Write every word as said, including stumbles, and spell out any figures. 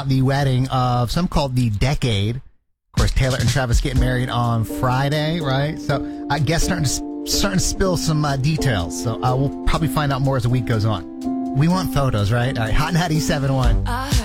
The wedding of some called the Decade. Of course, Taylor and Travis getting married on Friday, right? So I guess starting to, starting to spill some uh, details. So uh, we'll probably find out more as the week goes on. We want photos, right? All right, Hot ninety-seven point one.